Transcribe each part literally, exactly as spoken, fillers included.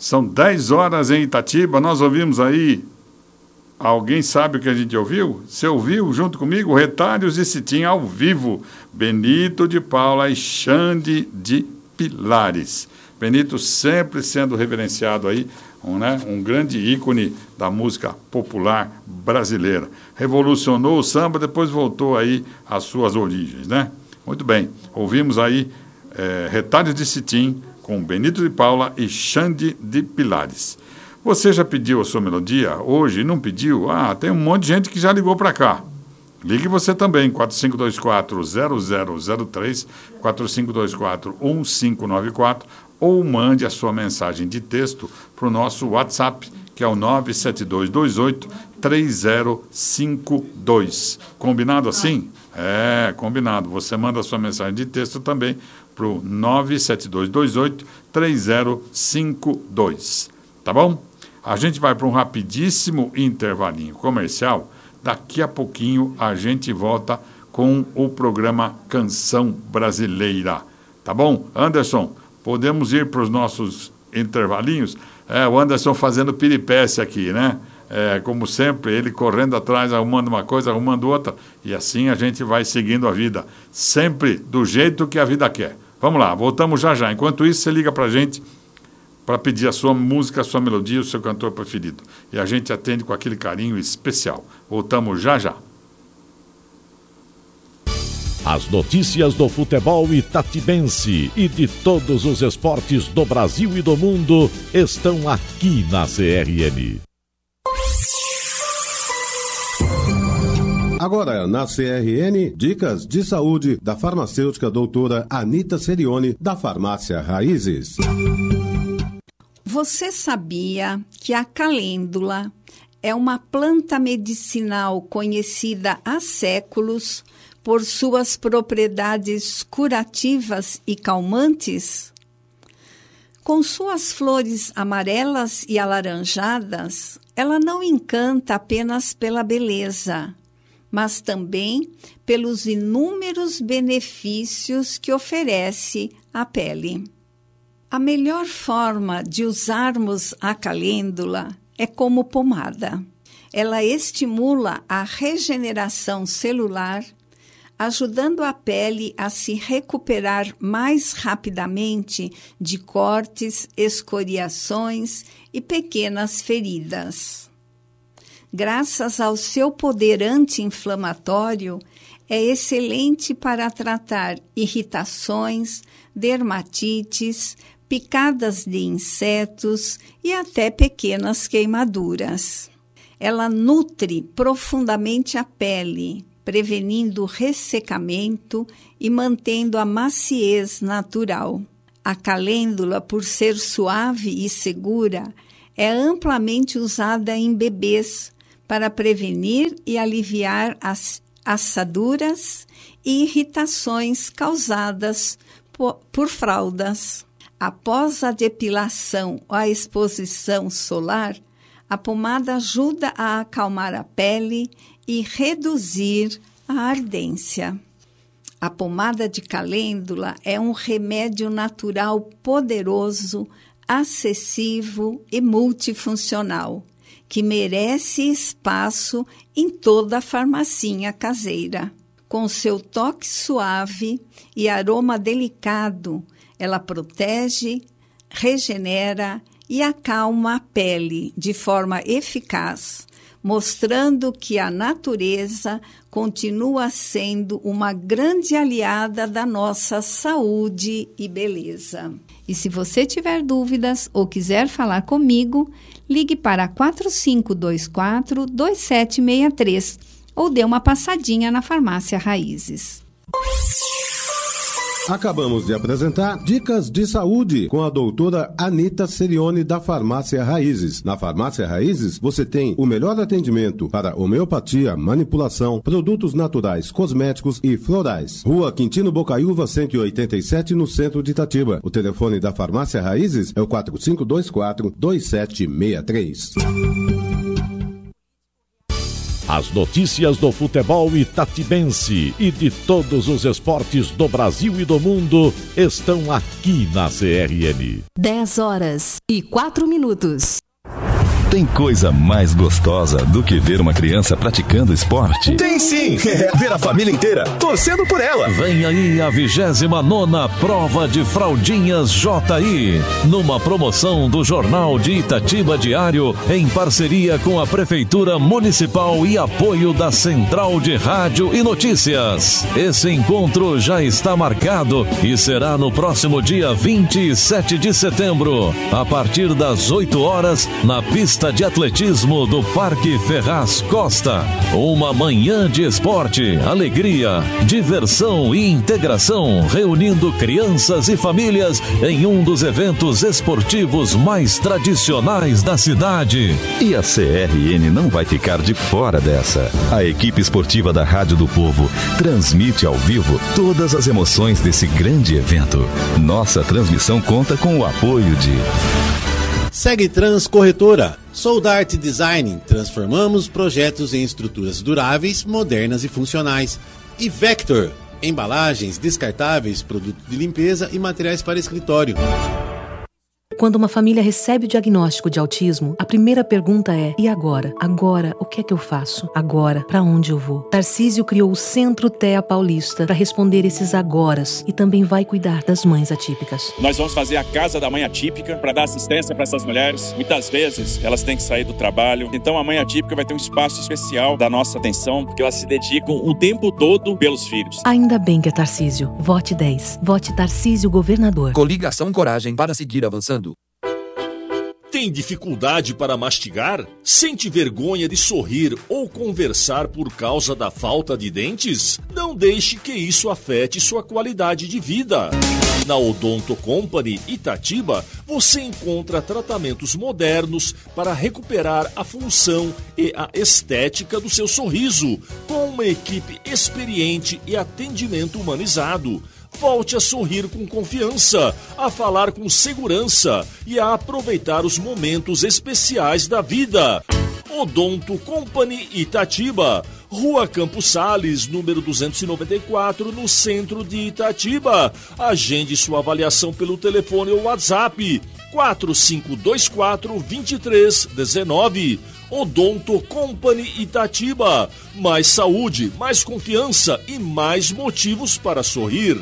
São dez horas em Itatiba. Nós ouvimos aí... Alguém sabe o que a gente ouviu? Você ouviu junto comigo? Retalhos de Cetim ao vivo. Benito de Paula e Xande de Pilares. Benito sempre sendo reverenciado aí, um, né, um grande ícone da música popular brasileira. Revolucionou o samba, depois voltou aí às suas origens, né? Muito bem. Ouvimos aí é, Retalhos de Cetim com Benito de Paula e Xande de Pilares. Você já pediu a sua melodia hoje? Não pediu? Ah, tem um monte de gente que já ligou para cá. Ligue você também, quatro cinco dois quatro, zero zero zero três, quatro cinco dois quatro, um cinco nove quatro, ou mande a sua mensagem de texto para o nosso WhatsApp, que é o nove sete dois dois oito, três zero cinco dois. Combinado assim? É, combinado. Você manda a sua mensagem de texto também para o nove sete dois dois oito, três zero cinco dois. Tá bom? A gente vai para um rapidíssimo intervalinho comercial. Daqui a pouquinho a gente volta com o programa Canção Brasileira. Tá bom? Anderson, podemos ir para os nossos intervalinhos? É, o Anderson fazendo peripécia aqui, né? É, como sempre, ele correndo atrás, arrumando uma coisa, arrumando outra. E assim a gente vai seguindo a vida. Sempre do jeito que a vida quer. Vamos lá, voltamos já já. Enquanto isso, você liga para a gente para pedir a sua música, a sua melodia, o seu cantor preferido. E a gente atende com aquele carinho especial. Voltamos já já. As notícias do futebol itatibense e de todos os esportes do Brasil e do mundo estão aqui na C R N. Agora, na C R N, dicas de saúde da farmacêutica doutora Anita Serioni, da Farmácia Raízes. Você sabia que a calêndula é uma planta medicinal conhecida há séculos por suas propriedades curativas e calmantes? Com suas flores amarelas e alaranjadas, ela não encanta apenas pela beleza, mas também pelos inúmeros benefícios que oferece à pele. A melhor forma de usarmos a calêndula é como pomada. Ela estimula a regeneração celular, ajudando a pele a se recuperar mais rapidamente de cortes, escoriações e pequenas feridas. Graças ao seu poder anti-inflamatório, é excelente para tratar irritações, dermatites, picadas de insetos e até pequenas queimaduras. Ela nutre profundamente a pele, prevenindo ressecamento e mantendo a maciez natural. A calêndula, por ser suave e segura, é amplamente usada em bebês para prevenir e aliviar as assaduras e irritações causadas por, por fraldas. Após a depilação ou a exposição solar, a pomada ajuda a acalmar a pele e reduzir a ardência. A pomada de calêndula é um remédio natural poderoso, acessível e multifuncional, que merece espaço em toda a farmacinha caseira. Com seu toque suave e aroma delicado, ela protege, regenera e acalma a pele de forma eficaz, mostrando que a natureza continua sendo uma grande aliada da nossa saúde e beleza. E se você tiver dúvidas ou quiser falar comigo, ligue para quatro cinco dois quatro, dois sete seis três ou dê uma passadinha na Farmácia Raízes. Acabamos de apresentar Dicas de Saúde com a doutora Anita Serioni, da Farmácia Raízes. Na Farmácia Raízes, você tem o melhor atendimento para homeopatia, manipulação, produtos naturais, cosméticos e florais. Rua Quintino Bocaiúva, cento e oitenta e sete, no centro de Itatiba. O telefone da Farmácia Raízes é o quatro cinco dois quatro, dois sete seis três. As notícias do futebol itatibense e de todos os esportes do Brasil e do mundo estão aqui na C R N. dez horas e quatro minutos. Tem coisa mais gostosa do que ver uma criança praticando esporte? Tem sim! É ver a família inteira torcendo por ela. Vem aí a vigésima nona Prova de Fraldinhas J I, numa promoção do Jornal de Itatiba Diário, em parceria com a Prefeitura Municipal e apoio da Central de Rádio e Notícias. Esse encontro já está marcado e será no próximo dia vinte e sete de setembro, a partir das oito horas, na pista de atletismo do Parque Ferraz Costa. Uma manhã de esporte, alegria, diversão e integração, reunindo crianças e famílias em um dos eventos esportivos mais tradicionais da cidade. E a C R N não vai ficar de fora dessa. A equipe esportiva da Rádio do Povo transmite ao vivo todas as emoções desse grande evento. Nossa transmissão conta com o apoio de Segtrans Corretora, Soldart Design, transformamos projetos em estruturas duráveis, modernas e funcionais. E Vector, embalagens descartáveis, produtos de limpeza e materiais para escritório. Quando uma família recebe o diagnóstico de autismo, a primeira pergunta é: e agora? Agora, o que é que eu faço? Agora, para onde eu vou? Tarcísio criou o Centro T E A Paulista para responder esses agoras e também vai cuidar das mães atípicas. Nós vamos fazer a Casa da Mãe Atípica para dar assistência para essas mulheres. Muitas vezes elas têm que sair do trabalho, então a mãe atípica vai ter um espaço especial da nossa atenção, porque elas se dedicam o tempo todo pelos filhos. Ainda bem que é Tarcísio. Vote dez. Vote Tarcísio Governador. Coligação Coragem para seguir avançando. Tem dificuldade para mastigar? Sente vergonha de sorrir ou conversar por causa da falta de dentes? Não deixe que isso afete sua qualidade de vida. Na Odonto Company Itatiba, você encontra tratamentos modernos para recuperar a função e a estética do seu sorriso, com uma equipe experiente e atendimento humanizado. Volte a sorrir com confiança, a falar com segurança e a aproveitar os momentos especiais da vida. Odonto Company Itatiba, Rua Campos Sales, número duzentos e noventa e quatro, no centro de Itatiba. Agende sua avaliação pelo telefone ou WhatsApp quatro cinco dois quatro, dois três um nove. Odonto Company Itatiba. Mais saúde, mais confiança e mais motivos para sorrir.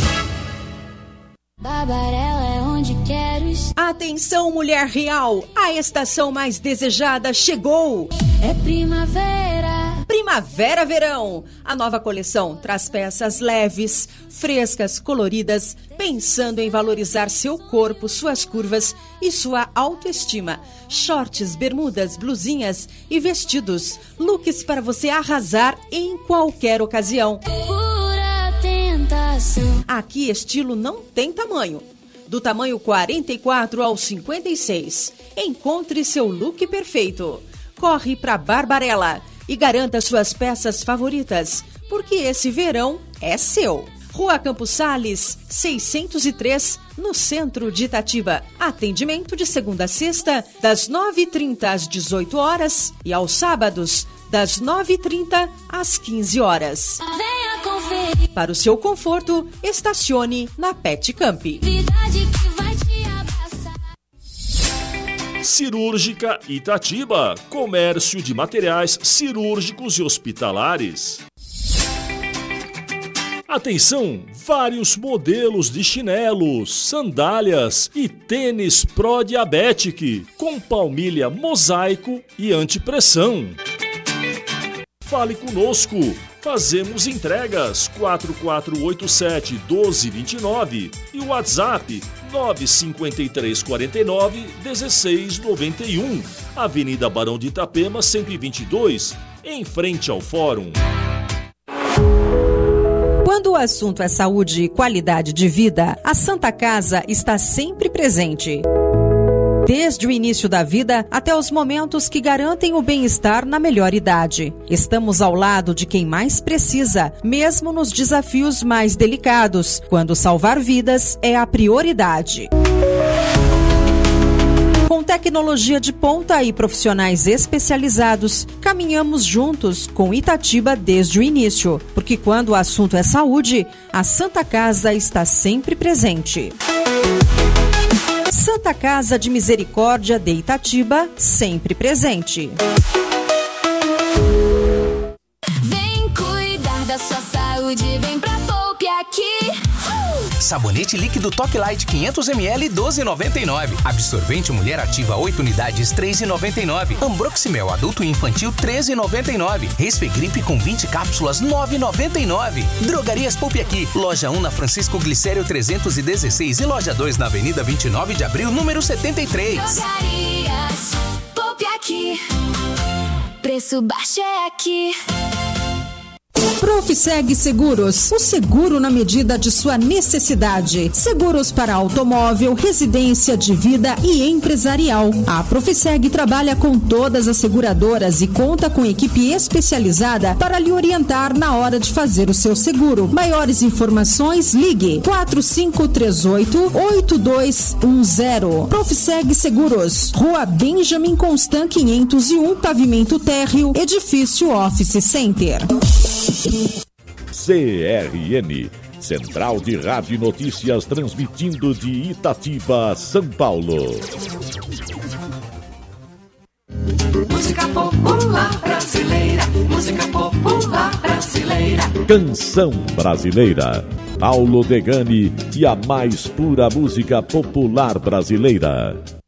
Barbarella é onde quero estar. Atenção, mulher real! A estação mais desejada chegou! É primavera! Primavera-verão! A nova coleção traz peças leves, frescas, coloridas, pensando em valorizar seu corpo, suas curvas e sua autoestima. Shorts, bermudas, blusinhas e vestidos. Looks para você arrasar em qualquer ocasião. Pura tentação. Aqui estilo não tem tamanho. Do tamanho quarenta e quatro ao cinquenta e seis. Encontre seu look perfeito. Corre para Barbarella e garanta suas peças favoritas, porque esse verão é seu. Rua Campos Sales, seiscentos e três, no centro de Itatiba. Atendimento de segunda a sexta, das nove e trinta às dezoito horas e aos sábados, das nove e trinta às quinze horas. Venha conferir. Para o seu conforto, estacione na Pet Camp. Cirúrgica Itatiba, comércio de materiais cirúrgicos e hospitalares. Atenção, vários modelos de chinelos, sandálias e tênis pró-diabetic com palmilha mosaico e antipressão. Fale conosco, fazemos entregas quatro quatro oito sete, um dois dois nove e o WhatsApp nove cinco três quatro nove, um seis nove um, Avenida Barão de Itapema cento e vinte e dois, em frente ao Fórum. Quando o assunto é saúde e qualidade de vida, a Santa Casa está sempre presente. Desde o início da vida até os momentos que garantem o bem-estar na melhor idade. Estamos ao lado de quem mais precisa, mesmo nos desafios mais delicados, quando salvar vidas é a prioridade. Com tecnologia de ponta e profissionais especializados, caminhamos juntos com Itatiba desde o início, porque quando o assunto é saúde, a Santa Casa está sempre presente. Santa Casa de Misericórdia de Itatiba, sempre presente. Vem cuidar da sua saúde, vem pra Poupe Aqui. Sabonete líquido Toque Light quinhentos mililitros, doze reais e noventa e nove centavos. Absorvente Mulher Ativa oito unidades, três reais e noventa e nove centavos. Ambroximel Adulto e Infantil, treze reais e noventa e nove centavos. Resfegripe com vinte cápsulas, nove reais e noventa e nove centavos. Drogarias Poupe Aqui. Loja um na Francisco Glicério trezentos e dezesseis e loja dois na Avenida vinte e nove de abril, número setenta e três. Drogarias Poupe Aqui. Preço baixo é aqui. Profiseg Seguros, o seguro na medida de sua necessidade. Seguros para automóvel, residência, de vida e empresarial. A Profiseg trabalha com todas as seguradoras e conta com equipe especializada para lhe orientar na hora de fazer o seu seguro. Maiores informações, ligue quatro cinco três oito, oito dois um zero. Profiseg Seguros, Rua Benjamin Constant quinhentos e um, pavimento térreo, edifício Office Center. C R N, Central de Rádio e Notícias, transmitindo de Itatiba, São Paulo. Música popular brasileira, música popular brasileira. Canção brasileira. Paulo Degani e a mais pura música popular brasileira.